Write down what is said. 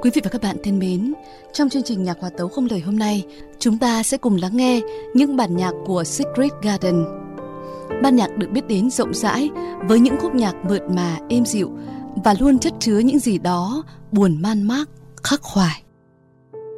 Quý vị và các bạn thân mến, trong chương trình Nhạc Hòa Tấu Không Lời hôm nay, chúng ta sẽ cùng lắng nghe những bản nhạc của Secret Garden. Ban nhạc được biết đến rộng rãi với những khúc nhạc mượt mà, êm dịu và luôn chất chứa những gì đó buồn man mác, khắc khoải.